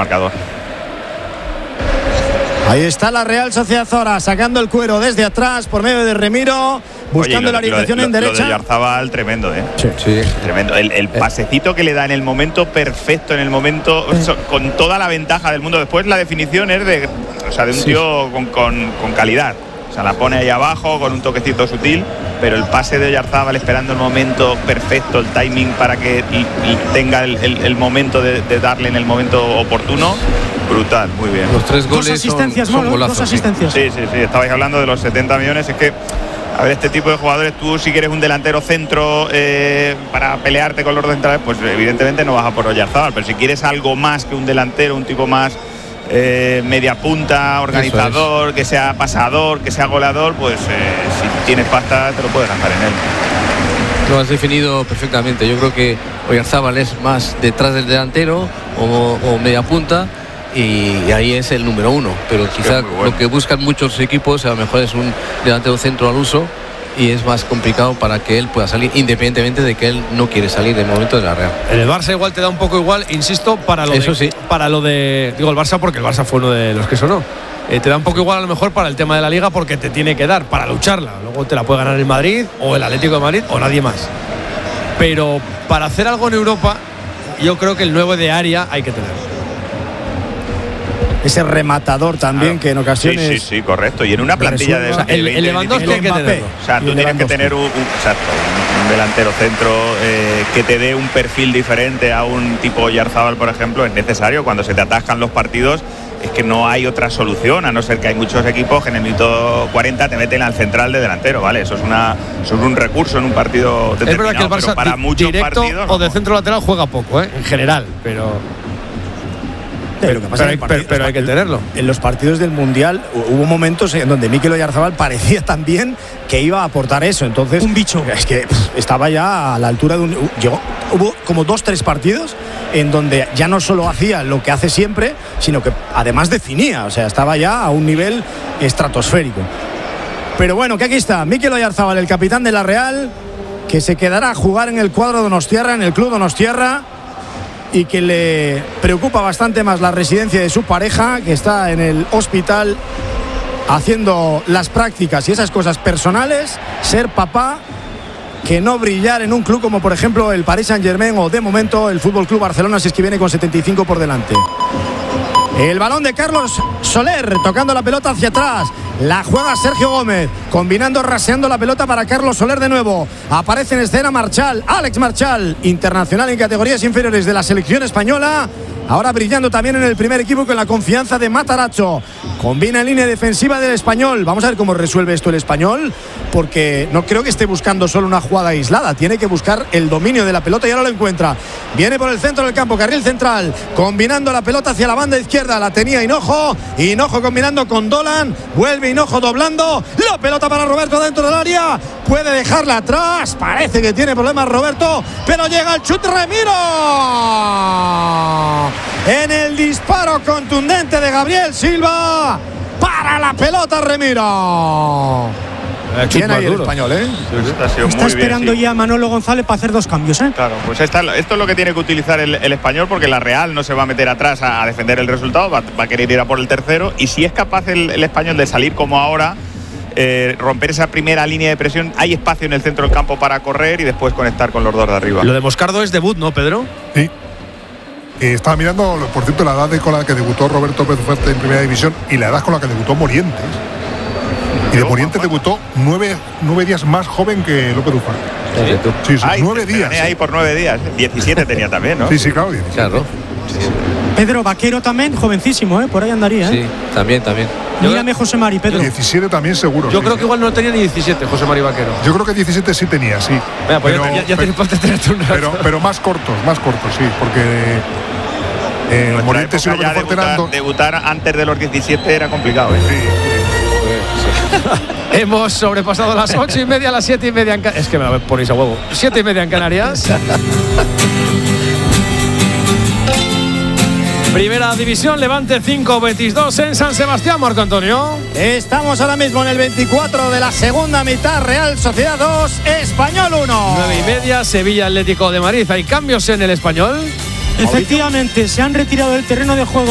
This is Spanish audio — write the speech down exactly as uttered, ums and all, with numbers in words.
marcador. Ahí está la Real Sociedad ahora, sacando el cuero desde atrás por medio de Remiro, buscando Oye, lo, la orientación lo, en derecha. Lo de Oyarzabal, tremendo, ¿eh? Sí. sí. Tremendo. El, el pasecito que le da en el momento perfecto, en el momento, so, con toda la ventaja del mundo. Después la definición es de, o sea, de un sí. tío con, con, con calidad. O sea, la pone ahí abajo con un toquecito sutil, pero el pase de Oyarzabal esperando el momento perfecto, el timing para que y, y tenga el, el, el momento de, de darle en el momento oportuno. Brutal, muy bien. Los tres goles dos asistencias, son, son golazos, dos asistencias. Sí, sí, sí, estabais hablando de los setenta millones. Es que, a ver, este tipo de jugadores, tú si quieres un delantero centro eh, para pelearte con los centrales, pues evidentemente no vas a por Oyarzabal, pero si quieres algo más que un delantero, un tipo más eh, media punta, organizador, es. que sea pasador, que sea goleador, pues eh, si tienes pasta te lo puedes gastar en él. Lo has definido perfectamente. Yo creo que Oyarzabal es más detrás del delantero o, o media punta, y ahí es el número uno, pero quizá bueno. lo que buscan muchos equipos a lo mejor es un delantero centro al uso, y es más complicado para que él pueda salir, independientemente de que él no quiere salir de momento de la Real. En el Barça igual te da un poco igual, insisto, para lo Eso de, sí. para lo de digo el Barça porque el Barça fue uno de los que sonó. Eh, te da un poco igual a lo mejor para el tema de la Liga, porque te tiene que dar para lucharla. Luego te la puede ganar el Madrid o el Atlético de Madrid o nadie más. Pero para hacer algo en Europa, yo creo que el nueve de área hay que tener. Ese rematador también, claro, que en ocasiones sí, sí, sí, correcto. Y en una plantilla de, o sea, el, el Lewandowski hay que tenerlo. O sea, tú tienes que tener un, un, exacto, un delantero centro eh, que te dé un perfil diferente a un tipo Oyarzabal, por ejemplo. Es necesario cuando se te atascan los partidos. Es que no hay otra solución, a no ser que hay muchos equipos que en el minuto cuarenta te meten al central de delantero, ¿vale? Eso es una eso es un recurso en un partido determinado. Es verdad que el Barça pero para muchos directo partidos, o de centro lateral juega poco, ¿eh? En general, pero... Pero, pero, pero, hay, pero, pero hay que tenerlo. En los partidos del Mundial hubo momentos en donde Mikel Oyarzabal parecía también que iba a aportar eso. Entonces, un bicho. Es que pff, estaba ya a la altura de un... Llegó, hubo como dos, tres partidos en donde ya no solo hacía lo que hace siempre, sino que además definía. O sea, estaba ya a un nivel estratosférico. Pero bueno, que aquí está Mikel Oyarzabal, el capitán de la Real, que se quedará a jugar en el cuadro donostiarra, en el club donostiarra, y que le preocupa bastante más la residencia de su pareja, que está en el hospital haciendo las prácticas y esas cosas personales, ser papá, que no brillar en un club como por ejemplo el Paris Saint-Germain o de momento el Fútbol Club Barcelona, si es que viene con setenta y cinco por delante. El balón de Carlos Soler, tocando la pelota hacia atrás. La juega Sergio Gómez, combinando, raseando la pelota para Carlos Soler de nuevo. Aparece en escena Marchal, Alex Marchal, internacional en categorías inferiores de la selección española. Ahora brillando también en el primer equipo con la confianza de Matarazzo. Combina en línea defensiva del Español. Vamos a ver cómo resuelve esto el Español, porque no creo que esté buscando solo una jugada aislada. Tiene que buscar el dominio de la pelota y ahora lo encuentra. Viene por el centro del campo, carril central, combinando la pelota hacia la banda izquierda. La tenía Hinojo. Hinojo combinando con Dolan. Vuelve Hinojo doblando. La pelota para Roberto dentro del área. Puede dejarla atrás. Parece que tiene problemas Roberto, pero llega el chute Remiro. En el disparo contundente de Gabriel Silva, para la pelota Remiro. Tiene ahí el Español, ¿eh? Está, está esperando bien, sí. ya Manolo González para hacer dos cambios, ¿eh? Claro, pues esta, esto es lo que tiene que utilizar el, el Español, porque la Real no se va a meter atrás a, a defender el resultado, va, va a querer ir a por el tercero, y si es capaz el, el Español de salir como ahora, eh, romper esa primera línea de presión, hay espacio en el centro del campo para correr y después conectar con los dos de arriba. Lo de Moscardo es debut, ¿no, Pedro? Sí. Eh, estaba mirando, por cierto, la edad de con la que debutó Roberto Pérez Fuerte en Primera División y la edad con la que debutó Morientes. Y de Morientes debutó nueve, nueve días más joven que López Ufán. Sí, sí, sí, Ay, nueve días. Tenía ahí por nueve días. diecisiete tenía también, ¿no? Sí, sí, claro, diecisiete. Claro. Pedro Vaquero también, jovencísimo, ¿eh? Por ahí andaría, ¿eh? Sí, también, también. Mírame José Mari, Pedro. diecisiete también seguro. Yo sí, creo sí. que igual no tenía ni diecisiete, José Mari Vaquero. Yo creo que diecisiete sí tenía, sí. Venga, pues pero, ya, ya te importa tenerte un rato. Pero, pero más cortos, más cortos, sí, porque eh, Morientes y López Fuerte debutar, debutar antes de los diecisiete era complicado, ¿eh? Sí. Hemos sobrepasado las ocho y media, las siete y media en Canarias. Es que me la ponéis a huevo. Siete y media en Canarias. Primera división, Levante cinco, Betis dos en San Sebastián, Marco Antonio. Estamos ahora mismo en el veinticuatro de la segunda mitad. Real Sociedad dos, Español uno. Nueve y media, Sevilla Atlético de Madrid. ¿Hay cambios en el Español? Efectivamente, se han retirado del terreno de juego